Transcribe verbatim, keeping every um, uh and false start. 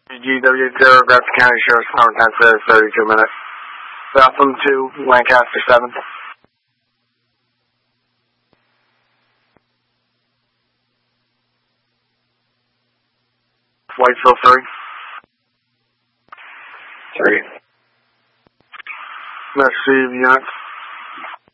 G W zero, Grafton County Sheriff's Department, time for thirty-two minutes. Gotham two, Lancaster seven. Whiteville three. three. Let's see units.